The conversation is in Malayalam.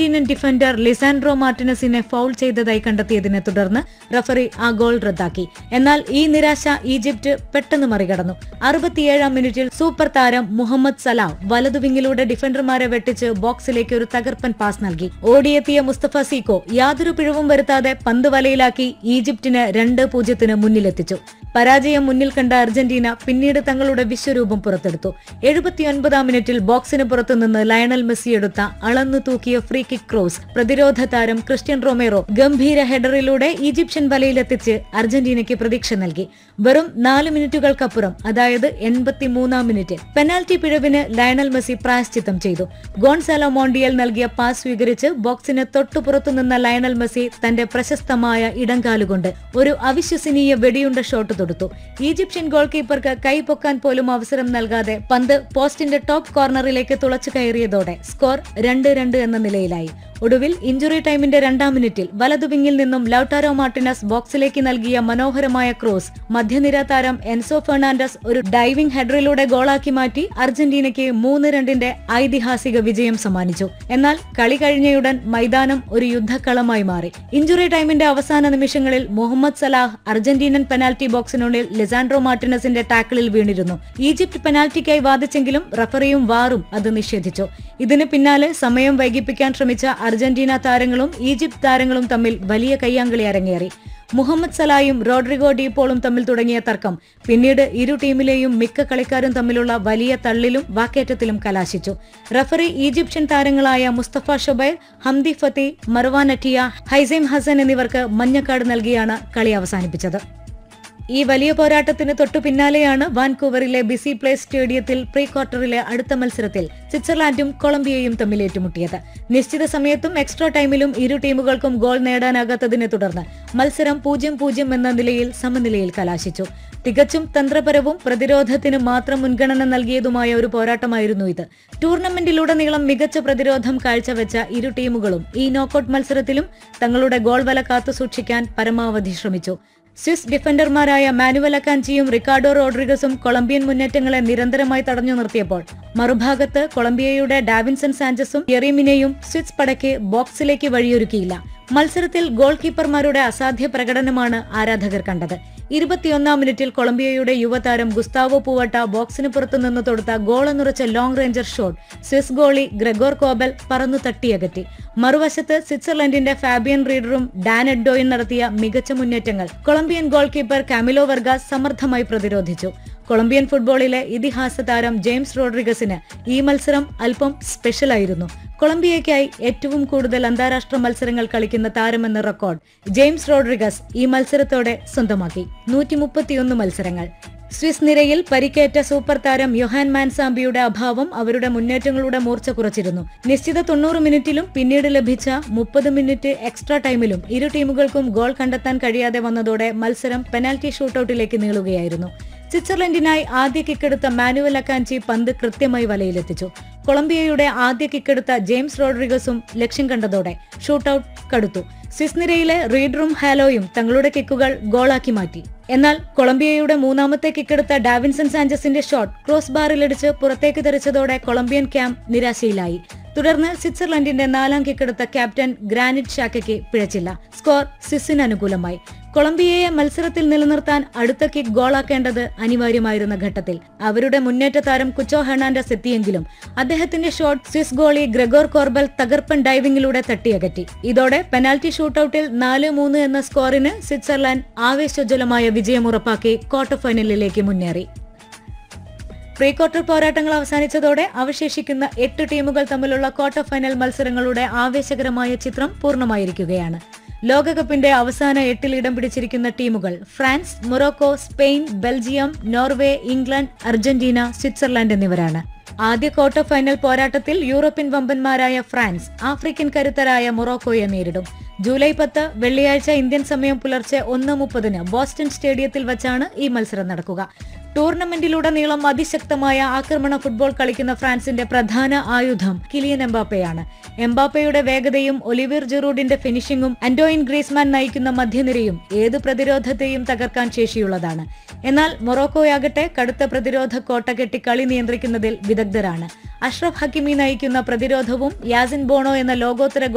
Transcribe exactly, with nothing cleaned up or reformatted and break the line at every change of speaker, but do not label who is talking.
അർജന്റീനൻ ഡിഫൻഡർ ലിസാൻഡ്രോ മാർട്ടിനസിനെ ഫൗൾ ചെയ്തതായി കണ്ടെത്തിയതിനെ തുടർന്ന് റഫറി ആ ഗോൾ റദ്ദാക്കി. എന്നാൽ ഈ നിരാശ ഈജിപ്ത് പെട്ടെന്ന് മറികടന്നു. അറുപത്തിയേഴാം മിനിറ്റിൽ സൂപ്പർ താരം മുഹമ്മദ് സലാഹ് വലതുവിങ്ങിലൂടെ ഡിഫൻഡർമാരെ വെട്ടിച്ച് ബോക്സിലേക്ക് ഒരു തകർപ്പൻ പാസ് നൽകി. ഓടിയെത്തിയ മുസ്തഫ സീക്കോ യാതൊരു പിഴവും വരുത്താതെ പന്ത് വലയിലാക്കി ഈജിപ്തിന് രണ്ട് പൂജ്യത്തിന് മുന്നിലെത്തിച്ചു. പരാജയം മുന്നിൽ കണ്ട അർജന്റീന പിന്നീട് തങ്ങളുടെ വിശ്വരൂപം പുറത്തെടുത്തു. എഴുപത്തിയൊൻപതാം മിനിറ്റിൽ ബോക്സിന് പുറത്തുനിന്ന് ലയണൽ മെസ്സി എടുത്ത അളന്നു തൂക്കിയ ഫ്രീ കിക്ക് ക്രോസ് പ്രതിരോധ താരം ക്രിസ്ത്യൻ റൊമേറോ ഗംഭീര ഹെഡറിലൂടെ ഈജിപ്ഷ്യൻ വലയിലെത്തിച്ച് അർജന്റീനയ്ക്ക് പ്രതീക്ഷ നൽകി. വെറും നാല് മിനിറ്റുകൾക്കപ്പുറം, അതായത് എൺപത്തിമൂന്നാം മിനിറ്റിൽ പെനാൽറ്റി പിഴവിന് ലയണൽ മെസ്സി പ്രായശ്ചിത്തം ചെയ്തു. ഗോൺസാലോ മോണ്ടിയൽ നൽകിയ പാസ് സ്വീകരിച്ച് ബോക്സിന് തൊട്ടുപുറത്തുനിന്ന ലയണൽ മെസ്സി തന്റെ പ്രശസ്തമായ ഇടംകാലുകൊണ്ട് ഒരു അവിശ്വസനീയ വെടിയുണ്ട ഷോട്ട് തൊടുത്തു. ഈജിപ്ഷ്യൻ ഗോൾ കീപ്പർക്ക് കൈപൊക്കാൻ പോലും അവസരം നൽകാതെ പന്ത് പോസ്റ്റിന്റെ ടോപ്പ് കോർണറിലേക്ക് തുളച്ചു കയറിയതോടെ സ്കോർ രണ്ട് രണ്ട് എന്ന നിലയിലായി. ഒടുവിൽ ഇഞ്ചുറി ടൈമിന്റെ രണ്ടാം മിനിറ്റിൽ വലതുവിങ്ങിൽ നിന്നും ലൗട്ടാരോ മാർട്ടിനസ് ബോക്സിലേക്ക് നൽകിയ മനോഹരമായ ക്രോസ് മധ്യനിര താരം എൻസോ ഫെർണാണ്ടസ് ഒരു ഡൈവിംഗ് ഹെഡറിലൂടെ ഗോളാക്കി മാറ്റി അർജന്റീനയ്ക്ക് മൂന്ന് രണ്ടിന്റെ ഐതിഹാസിക വിജയം സമ്മാനിച്ചു. എന്നാൽ കളി കഴിഞ്ഞയുടൻ മൈതാനം ഒരു യുദ്ധക്കളമായി മാറി. ഇഞ്ചുറി ടൈമിന്റെ അവസാന നിമിഷങ്ങളിൽ Muhammad Salah അർജന്റീനൻ penalty ബോക്സിനുള്ളിൽ Lisandro മാർട്ടിനസിന്റെ ടാക്കിളിൽ വീണിരുന്നു. Egypt പെനാൽറ്റിക്കായി വാദിച്ചെങ്കിലും റഫറിയും വാറും അത് നിഷേധിച്ചു. ഇതിന് പിന്നാലെ സമയം വൈകിപ്പിക്കാൻ ശ്രമിച്ച അർജന്റീന താരങ്ങളും ഈജിപ്ത് താരങ്ങളും തമ്മിൽ വലിയ കയ്യാങ്കളി അരങ്ങേറി. മുഹമ്മദ് സലായും റോഡ്രിഗോ ഡീപോളും തമ്മിൽ തുടങ്ങിയ തർക്കം പിന്നീട് ഇരു ടീമിലെയും മിക്ക കളിക്കാരും തമ്മിലുള്ള വലിയ തള്ളിലും വാക്കേറ്റത്തിലും കലാശിച്ചു. റഫറി ഈജിപ്ഷ്യൻ താരങ്ങളായ മുസ്തഫ ഷൊബൈർ, ഹംദി ഫത്തി, മർവാൻ അറ്റിയ, ഹൈസൈം ഹസൻ എന്നിവർക്ക് മഞ്ഞക്കാർഡ് നൽകിയാണ് കളി അവസാനിപ്പിച്ചത്. ഈ വലിയ പോരാട്ടത്തിന് തൊട്ടു പിന്നാലെയാണ് വാൻകൂവറിലെ ബിസി പ്ലേസ് സ്റ്റേഡിയത്തിൽ പ്രീ ക്വാർട്ടറിലെ അടുത്ത മത്സരത്തിൽ സ്വിറ്റ്സർലാൻഡും കൊളംബിയയും തമ്മിൽ ഏറ്റുമുട്ടിയത്. നിശ്ചിത സമയത്തും എക്സ്ട്രാ ടൈമിലും ഇരു ടീമുകൾക്കും ഗോൾ നേടാനാകാത്തതിനെ തുടർന്ന് മത്സരം പൂജ്യം പൂജ്യം എന്ന നിലയിൽ സമനിലയിൽ കലാശിച്ചു. തികച്ചും തന്ത്രപരവും പ്രതിരോധത്തിന് മാത്രം മുൻഗണന നൽകിയതുമായ ഒരു പോരാട്ടമായിരുന്നു ഇത്. ടൂർണമെന്റിലുടനീളം മികച്ച പ്രതിരോധം കാഴ്ചവെച്ച ഇരു ടീമുകളും ഈ നോക്കൌട്ട് മത്സരത്തിലും തങ്ങളുടെ ഗോൾ വല കാത്തുസൂക്ഷിക്കാൻ പരമാവധി ശ്രമിച്ചു. സ്വിസ് ഡിഫൻഡർമാരായ മാനുവൽ അക്കാഞ്ചിയും റിക്കാർഡോ റോഡ്രിഗസും കൊളംബിയൻ മുന്നേറ്റങ്ങളെ നിരന്തരമായി തടഞ്ഞു നിർത്തിയപ്പോൾ മറുഭാഗത്ത് കൊളംബിയയുടെ ഡാവിൻസൺ സാഞ്ചസും യെറീമിനെയും സ്വിസ് പടയ്ക്ക് ബോക്സിലേക്ക് വഴിയൊരുക്കിയില്ല. മത്സരത്തിൽ ഗോൾ കീപ്പർമാരുടെ അസാധ്യ പ്രകടനമാണ് ആരാധകർ കണ്ടത്. ഇരുപത്തിയൊന്നാം മിനിറ്റിൽ കൊളംബിയയുടെ യുവതാരം ഗുസ്താവോ പൂവട്ട ബോക്സിന് പുറത്തുനിന്ന് തൊടുത്ത ഗോളെന്നുറച്ച long ranger shot Swiss goalie Gregor കോബൽ പറന്നു തട്ടിയകറ്റി. മറുവശത്ത് സ്വിറ്റ്സർലൻഡിന്റെ ഫാബിയൻ റീഡറും ഡാൻ എഡ്ഡോയും നടത്തിയ മികച്ച മുന്നേറ്റങ്ങൾ Colombian goal keeper Camilo Vargas സമർത്ഥമായി പ്രതിരോധിച്ചു. കൊളംബിയൻ ഫുട്ബോളിലെ ഇതിഹാസ താരം ജെയിംസ് റോഡ്രിഗസിന് ഈ മത്സരം അല്പം സ്പെഷ്യലായിരുന്നു. കൊളംബിയയ്ക്കായി ഏറ്റവും കൂടുതൽ അന്താരാഷ്ട്ര മത്സരങ്ങൾ കളിക്കുന്ന താരമെന്ന റെക്കോർഡ് ജെയിംസ് റോഡ്രിഗസ് ഈ മത്സരത്തോടെ സ്വന്തമാക്കി. നൂറ്റി മുപ്പത്തിയൊന്ന് മത്സരങ്ങൾ. സ്വിസ് നിരയിൽ പരിക്കേറ്റ സൂപ്പർ താരം യൊഹാൻ മാൻസാംബിയുടെ അഭാവം അവരുടെ മുന്നേറ്റങ്ങളുടെ മൂർച്ച കുറച്ചിരുന്നു. നിശ്ചിത തൊണ്ണൂറ് മിനിറ്റിലും പിന്നീട് ലഭിച്ച മുപ്പത് മിനിറ്റ് എക്സ്ട്രാ ടൈമിലും ഇരു ടീമുകൾക്കും ഗോൾ കണ്ടെത്താൻ കഴിയാതെ വന്നതോടെ മത്സരം പെനാൽറ്റി ഷൂട്ടൌട്ടിലേക്ക് നീളുകയായിരുന്നു. സ്വിറ്റ്സർലൻഡിനായി ആദ്യ കിക്കെടുത്ത മാനുവൽ അക്കാഞ്ചി പന്ത് കൃത്യമായി വലയിലെത്തിച്ചു. കൊളംബിയയുടെ ആദ്യ കിക്കെടുത്ത ജെയിംസ് റോഡ്രിഗസും ലക്ഷ്യം കണ്ടതോടെ ഷൂട്ടൌട്ട് കടുത്തു. സ്വിസ് നിരയിലെ റീഡറും ഹാലോയും തങ്ങളുടെ കിക്കുകൾ ഗോളാക്കി മാറ്റി. എന്നാൽ കൊളംബിയയുടെ മൂന്നാമത്തെ കിക്കെടുത്ത ഡാവിൻസൺ സാഞ്ചസിന്റെ ഷോട്ട് ക്രോസ് ബാറിലിടിച്ച് പുറത്തേക്ക് തെറിച്ചതോടെ കൊളംബിയൻ ക്യാമ്പ് നിരാശയിലായി. തുടർന്ന് സ്വിറ്റ്സർലൻഡിന്റെ നാലാം കിക്കെടുത്ത ക്യാപ്റ്റൻ ഗ്രാനിറ്റ് ഷാക്കയ്ക്ക് പിഴച്ചില്ല. സ്കോർ സ്വിസിന് അനുകൂലമായി. കൊളംബിയയെ മത്സരത്തിൽ നിലനിർത്താൻ അടുത്ത കിക്ക് ഗോളാക്കേണ്ടത് അനിവാര്യമായിരുന്ന ഘട്ടത്തിൽ അവരുടെ മുന്നേറ്റ താരം കുച്ചോ ഹെർണാണ്ടസ് എത്തിയെങ്കിലും അദ്ദേഹത്തിന്റെ shot Swiss goalie Gregor corbel തകർപ്പൻ ഡൈവിംഗിലൂടെ തട്ടിയകറ്റി. ഇതോടെ പെനാൽറ്റി ഷൂട്ടൌട്ടിൽ നാല് മൂന്ന് എന്ന സ്കോറിന് സ്വിറ്റ്സർലാൻഡ് ആവേശോജ്വലമായ വിജയം ഉറപ്പാക്കി ക്വാർട്ടർ ഫൈനലിലേക്ക് മുന്നേറി. പ്രീ ക്വാർട്ടർ പോരാട്ടങ്ങൾ അവസാനിച്ചതോടെ അവശേഷിക്കുന്ന എട്ട് ടീമുകൾ തമ്മിലുള്ള ക്വാർട്ടർ ഫൈനൽ മത്സരങ്ങളുടെ ആവേശകരമായ ചിത്രം പൂർണ്ണമായിരിക്കുകയാണ്. ലോകകപ്പിന്റെ അവസാന എട്ടിൽ ഇടം പിടിച്ചിരിക്കുന്ന ടീമുകൾ France, Morocco, Spain, Belgium, Norway, England, Argentina, Switzerland എന്നിവരാണ്. ആദ്യ ക്വാർട്ടർ ഫൈനൽ പോരാട്ടത്തിൽ യൂറോപ്യൻ വമ്പന്മാരായ ഫ്രാൻസ് ആഫ്രിക്കൻ കരുത്തരായ മൊറോക്കോയെ നേരിടും. ജൂലൈ പത്ത് വെള്ളിയാഴ്ച ഇന്ത്യൻ സമയം പുലർച്ചെ ഒന്ന് മുപ്പതിന് ബോസ്റ്റൺ സ്റ്റേഡിയത്തിൽ വച്ചാണ് ഈ മത്സരം നടക്കുക. ടൂർണമെന്റിലുടനീളം അതിശക്തമായ ആക്രമണ ഫുട്ബോൾ കളിക്കുന്ന ഫ്രാൻസിന്റെ പ്രധാന ആയുധം കിലിയൻ എംബാപ്പയാണ്. എംബാപ്പയുടെ വേഗതയും ഒലിവിർ ജെറൂഡിന്റെ ഫിനിഷിംഗും ആന്റോയിൻ ഗ്രീസ്മാൻ നയിക്കുന്ന മധ്യനിരയും ഏത് പ്രതിരോധത്തെയും തകർക്കാൻ ശേഷിയുള്ളതാണ്. എന്നാൽ മൊറോക്കോയാകട്ടെ കടുത്ത പ്രതിരോധ കോട്ട കെട്ടി കളി നിയന്ത്രിക്കുന്നതിൽ വിദഗ്ധരാണ്. അഷ്റഫ് ഹക്കിമി നയിക്കുന്ന പ്രതിരോധവും യാസിൻ ബോണോ എന്ന ലോകോത്തര